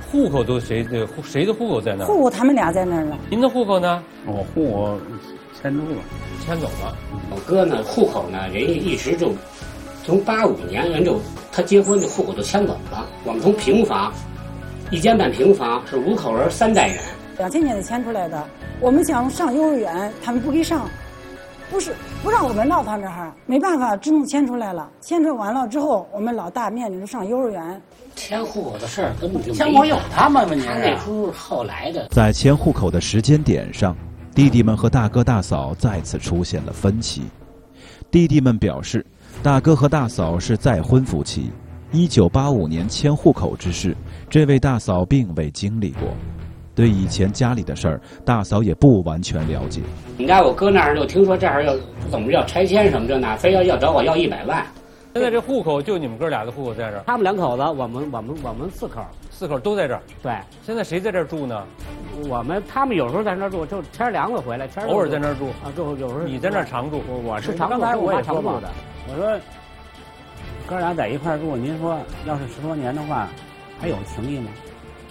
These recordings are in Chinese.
户口都谁的户口在那儿？ 户口他们俩在那儿了。 您的户口呢？ 我户口迁出了， 迁走了。 我哥呢，户口呢，人家一直就从85年人就他结婚就户口就迁走了。我们从平房1间半平房是5口人3代人。 2000年的迁出来的，我们想上幼儿园，他们不给上，不让我们到他那儿，没办法，只能迁出来了。迁出完了之后，我们老大面临着上幼儿园。 迁户口的事儿根本就迁我有他们问题。 他那时候后来的。 在迁户口的时间点上，弟弟们和大哥大嫂再次出现了分歧。弟弟们表示，大哥和大嫂是再婚夫妻，1985年迁户口之事，这位大嫂并未经历过。对以前家里的事儿，大嫂也不完全了解。 你家我哥那儿就听说这儿要怎么要拆迁什么这那，非要找我要100万。 现在这户口就你们哥俩的户口在这儿， 他们2口子，我们4口 ，4口都在这儿。 对， 现在谁在这儿住呢？ 他们有时候在那儿住，就天凉了回来， 偶尔在那儿住啊，就有时候你在那儿常住， 我是常住， 刚才我也说过的。 我说哥俩在一块儿住，您说要是10多年的话，还有情谊吗？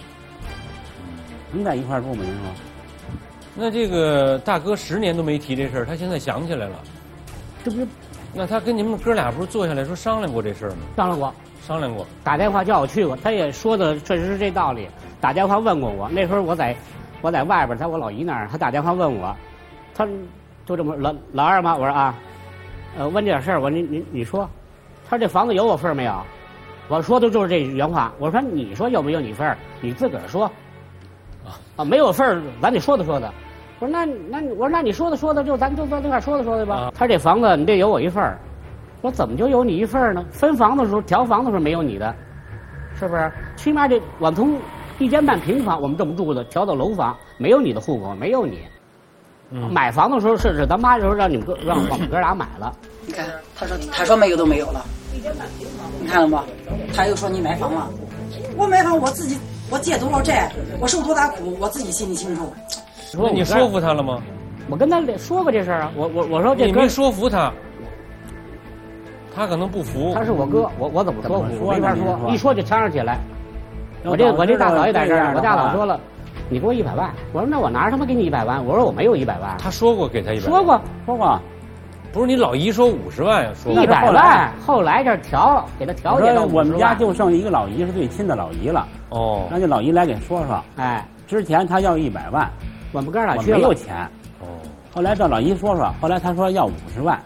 能在一块儿住吗？您说？ 那这个大哥10年都没提这事儿，他现在想起来了， 这不是？ 那他跟你们哥俩不是坐下来说商量过这事儿吗？ 商量过， 打电话叫我去过，他也说的确实是这道理。打电话问过我，那时候我在外边，在我老姨那儿，他打电话问我，他就这么老二吗？我说啊，问这点事儿，我说你说，他说这房子有我份儿没有？我说的就是这原话。我说你说有没有你份儿？你自个儿说。啊，没有份儿，咱得说的。我说那你说的就咱在这块说的吧。他这房子你得有我一份儿。我说怎么就有你一份儿呢？分房的时候调房的时候没有你的，是不是？起码这我们从1间半平房我们这么住的，调到楼房没有你的户口，没有你。买房的时候是咱妈的时候让我们哥俩买了。 你看，他说没有都没有了。1间半平房，你看了吗？他又说你买房了，我买房我自己。我借多少债，我受多大苦，我自己心里清楚。 那你说服他了吗？ 我跟他说过这事儿啊，我说这你没说服他，他可能不服。 他是我哥，我怎么说服？没法说，一说就呛上起来。我这大嫂也在这儿，我大嫂说了，你给我100万。我说那我哪他妈给你100万？我说我没有100万。 他说过给他100万。 说过。 不是你老姨说50万呀？说 100万，后来这给他调解到50万。 我们家就剩一个老姨是最亲的老姨了。 哦， 让这老姨来给说。 哎， 之前他要100万， 我们哥俩没有钱。 哦， 后来这老姨说，后来他说要50万，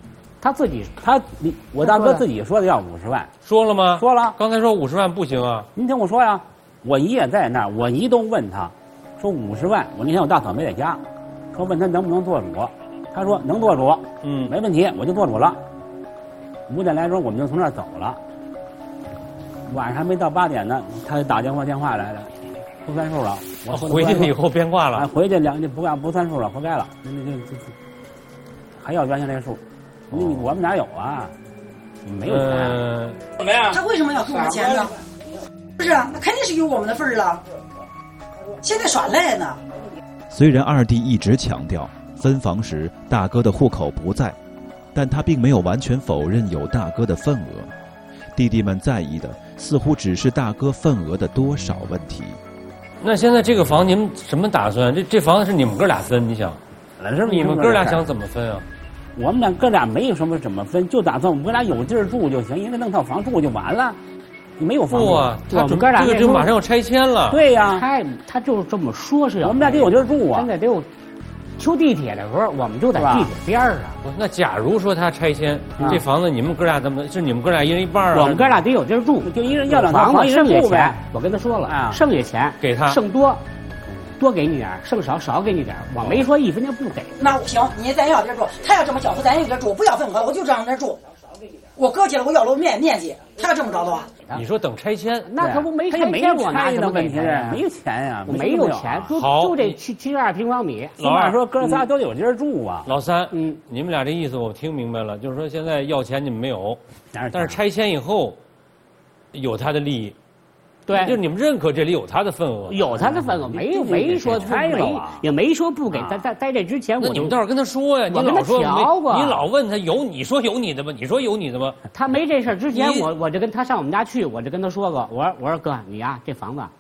我大哥自己说的要50万， 说了吗？ 说了。 刚才说50万不行啊。 您听我说呀，我姨也在那儿，我姨都问他，说50万。我那天我大嫂没在家，说问他能不能做主，他说能做主，没问题，我就做主了。5点来钟我们就从那儿走了。晚上还没到8点呢，他就打电话来了，不算数了。我回去以后变卦了。 回去不算数了，活该了。那还要原先这数，我们哪有啊？没有钱。 怎么样？ 他为什么要给我们钱呢？不是，那肯定是有我们的份儿了。现在耍赖呢。 虽然二弟一直强调分房时大哥的户口不在，但他并没有完全否认有大哥的份额。弟弟们在意的似乎只是大哥份额的多少问题。 那现在这个房你们什么打算？这房子是你们哥俩分，你想？你们哥俩想怎么分啊？ 我们哥俩没有什么怎么分，就打算我们哥俩有地儿住就行，因为弄套房住就完了。没有房住啊， 我们哥俩这个就马上要拆迁了。 对呀， 他就是这么说是要。 我们俩得有地儿住啊。 现在得有。修地铁的时候，我们就在地铁边上。 那假如说他拆迁，这房子你们哥俩怎么？是你们哥俩一人一半啊？ 我们哥俩得有地儿住， 就一人要2套房子，剩下住呗。 我跟他说了，剩下钱给他， 剩多给你点，剩少给你点。我没说1分钱不给。 那行，你咱要地儿住，他要这么交付，咱有地儿住，不要份额，我就这样地儿住。我搁起来，我要楼面积，他要这么着的话。 你说等拆迁， 那可不没拆迁，我拿什么给他呀？ 没有钱呀， 我没有钱，就这72平方米。 起码说哥仨都有地儿住啊。 老三，你们俩这意思我听明白了，就是说现在要钱你们没有，但是拆迁以后有他的利益。 对， 就是你们认可这里有他的份额， 有他的份额，没说拆了，也没说不给。在这之前， 那你们倒是跟他说呀，你老说你老问他有，你说有你的吗？你说有你的吗？ 他没这事之前，我就跟他上我们家去，我就跟他说过，我说哥，你呀这房子